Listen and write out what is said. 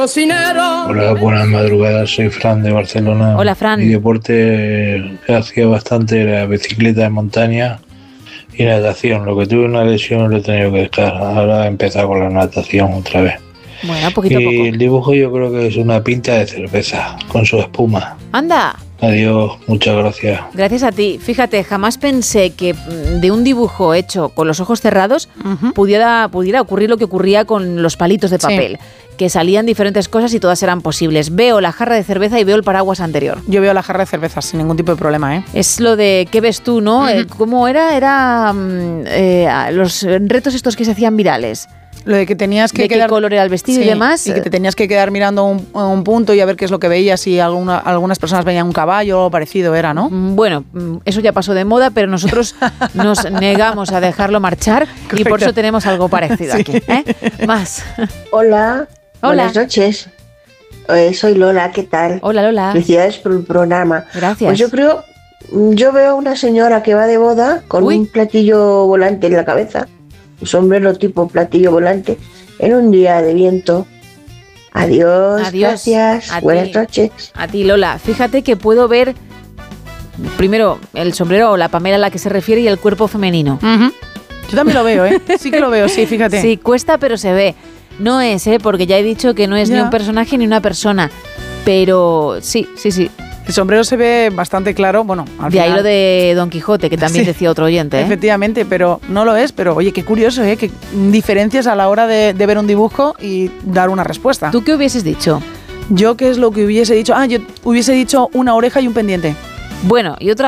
Hola, buenas madrugadas, soy Fran de Barcelona. Hola, Fran. Mi deporte que hacía bastante era bicicleta de montaña y natación. Lo que tuve una lesión lo he tenido que dejar. Ahora he empezado con la natación otra vez. Bueno, poquito a Y poco. el dibujo yo creo que es una pinta de cerveza con su espuma. ¡Anda! Adiós, muchas gracias. Gracias a ti. Fíjate, jamás pensé que de un dibujo hecho con los ojos cerrados pudiera ocurrir lo que ocurría con los palitos de papel. Sí. Que salían diferentes cosas y todas eran posibles. Veo la jarra de cerveza y veo el paraguas anterior. Yo veo la jarra de cerveza sin ningún tipo de problema, ¿eh? Es lo de ¿qué ves tú, no? ¿Cómo era? Era los retos estos que se hacían virales. Lo de que tenías que de quedar... qué color era el vestido y demás. Y que te tenías que quedar mirando un punto y a ver qué es lo que veías, y algunas personas veían un caballo o algo parecido, era, ¿no? Bueno, eso ya pasó de moda, pero nosotros nos negamos a dejarlo marchar. Correcto. Y por eso tenemos algo parecido aquí. Más. Hola. Buenas noches. Soy Lola, ¿qué tal? Hola, Lola. Felicidades por el programa. Gracias. Pues yo veo una señora que va de boda con un platillo volante en la cabeza, un sombrero tipo platillo volante, en un día de viento. Adiós. Gracias. Buenas noches. A ti, Lola. Fíjate que puedo ver primero el sombrero o la Pamela a la que se refiere y el cuerpo femenino. Yo también lo veo, ¿eh? Sí que lo veo, sí, fíjate. Sí, cuesta, pero se ve. No es, porque ya he dicho que no es ni un personaje ni una persona. Pero sí. El sombrero se ve bastante claro, bueno, al final. Ahí lo de Don Quijote, que también decía otro oyente. Efectivamente, pero no lo es. Pero oye, qué curioso, que diferencias a la hora de ver un dibujo y dar una respuesta. ¿Tú qué hubieses dicho? ¿Yo qué es lo que hubiese dicho? Yo hubiese dicho una oreja y un pendiente. Bueno, y otra